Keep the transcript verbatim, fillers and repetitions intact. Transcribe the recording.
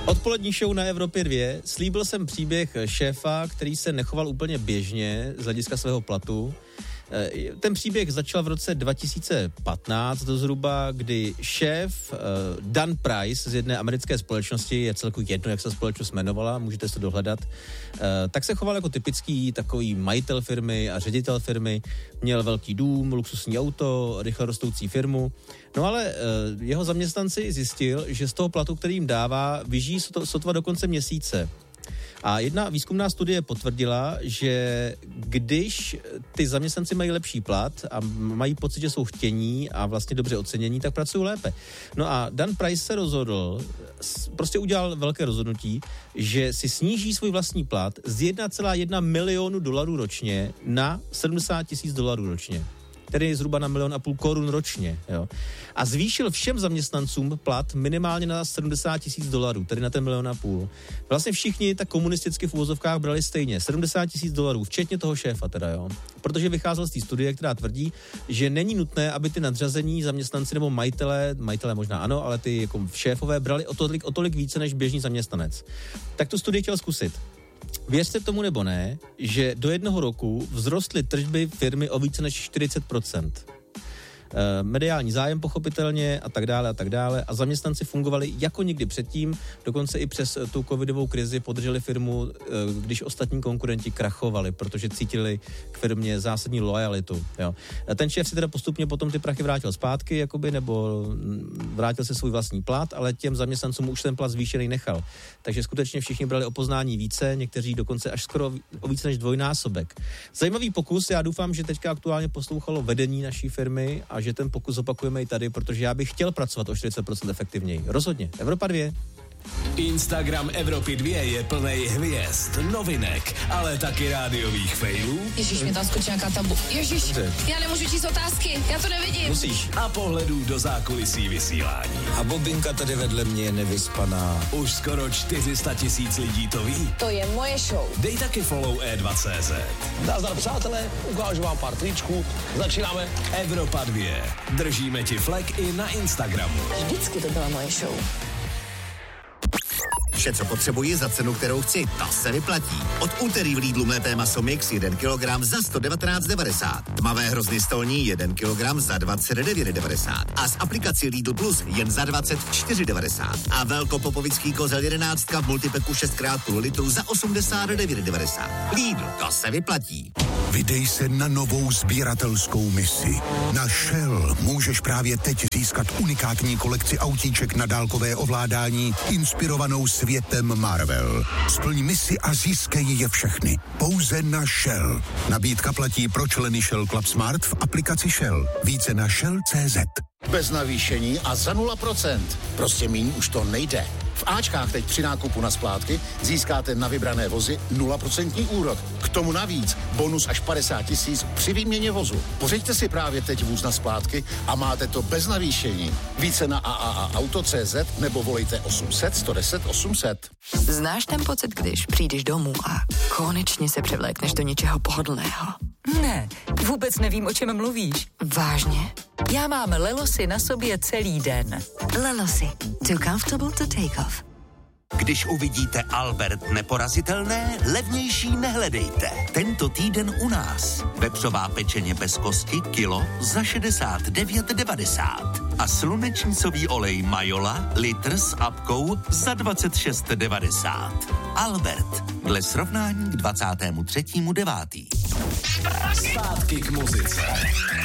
Odpolední show na Evropě dva. Slíbil jsem příběh šéfa, který se nechoval úplně běžně z hlediska svého platu. Ten příběh začal v roce dva tisíce patnáct do zhruba, kdy šéf Dan Price z jedné americké společnosti, je celku jedno, jak se společnost jmenovala, můžete se dohledat, tak se choval jako typický takový majitel firmy a ředitel firmy, měl velký dům, luxusní auto, rychle rostoucí firmu, no ale jeho zaměstnanci zjistil, že z toho platu, který jim dává, vyžijí sotva do konce měsíce. A jedna výzkumná studie potvrdila, že když ty zaměstnanci mají lepší plat a mají pocit, že jsou chtění a vlastně dobře ocenění, tak pracují lépe. No a Dan Price se rozhodl, prostě udělal velké rozhodnutí, že si sníží svůj vlastní plat z jedna celá jedna milionu dolarů ročně na sedmdesát tisíc dolarů ročně. Tedy zhruba na milion a půl korun ročně. Jo. A zvýšil všem zaměstnancům plat minimálně na sedmdesát tisíc dolarů, tedy na ten milion a půl. Vlastně všichni tak komunisticky v uvozovkách brali stejně, sedmdesát tisíc dolarů, včetně toho šéfa teda, jo. Protože vycházel z té studie, která tvrdí, že není nutné, aby ty nadřazení zaměstnanci nebo majitelé, majitelé možná ano, ale ty jako šéfové brali o tolik, o tolik více než běžný zaměstnanec. Tak tu studii chtěl zkusit. Věřte tomu nebo ne, že do jednoho roku vzrostly tržby firmy o více než čtyřicet procent. E, mediální zájem pochopitelně a tak dále a tak dále a zaměstnanci fungovali jako nikdy předtím, dokonce i přes tu covidovou krizi podrželi firmu, e, když ostatní konkurenti krachovali, protože cítili k firmě zásadní lojalitu. Jo. A ten šéf si teda postupně potom ty prachy vrátil zpátky, jakoby, nebo vrátil se svůj vlastní plat, ale těm zaměstnancům už ten plat zvýšený nechal. Takže skutečně všichni brali o poznání více, někteří dokonce až skoro o více než dvojnásobek. Zajímavý pokus, já doufám, že teďka aktuálně poslouchalo vedení naší firmy a že ten pokus opakujeme i tady, protože já bych chtěl pracovat o čtyřicet procent efektivněji. Rozhodně. Evropa dva. Instagram Evropy dva je plnej hvězd, novinek, ale taky rádiových failů. Ježíš, mě tam skočí nějaká tabu. Ježíš, já nemůžu číst otázky, já to nevidím. Musíš. A pohledů do zákulisí vysílání. A Bobinka tady vedle mě je nevyspaná. Už skoro čtyři sta tisíc lidí to ví. To je moje show. Dej taky follow E dva tečka cé zet. Nazdar přátelé, ukážu vám pár tričků. Začínáme. Evropa dva. Držíme ti flek i na Instagramu. Vždycky to byla moje show. Vše, co potřebuji za cenu, kterou chci, to se vyplatí. Od úterý v Lidlu mlété maso mix jeden kilogram za sto devatenáct devadesát. Tmavé hrozny stolní jeden kilogram za dvacet devět devadesát. A z aplikací Lidl Plus jen za dvacet čtyři devadesát. A velkopopovický kozel jedenáct v multipeku šest krát půl litru za osmdesát devět devadesát. Lidl, to se vyplatí. Vydej se na novou sběratelskou misi. Na Shell můžeš právě teď získat unikátní kolekci autíček na dálkové ovládání inspirovanou světem Marvel. Splň misi a získej je všechny. Pouze na Shell. Nabídka platí pro členy Shell Club Smart v aplikaci Shell. Více na shell tečka cé zet. Bez navýšení a za nula procent. Prostě míň už to nejde. V Ačkách teď při nákupu na splátky získáte na vybrané vozy nula procent úrok. K tomu navíc bonus až padesát tisíc při výměně vozu. Pořiďte si právě teď vůz na splátky a máte to bez navýšení. Více na a a a auto tečka cé zet nebo volejte osm set sto deset osm set. Znáš ten pocit, když přijdeš domů a konečně se převlékneš do něčeho pohodlného? Ne, vůbec nevím, o čem mluvíš. Vážně? Já mám Lelosy na sobě celý den. Lelosy. Too comfortable to take off. Když uvidíte Albert neporazitelné, levnější nehledejte. Tento týden u nás. Vepřová pečeně bez kosti kilo za šedesát devět devadesát. A slunečnicový olej Majola litr s apkou za dvacet šest devadesát. Albert. Dle srovnání k dvacátému třetímu devátý. Zpátky k muzice.